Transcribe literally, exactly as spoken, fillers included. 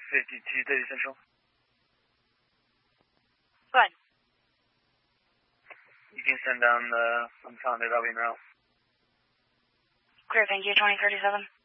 fifty-two thirty Central. Go ahead. You can send down the, I'm telling you that'll be en route. Clear, thank you, twenty thirty-seven.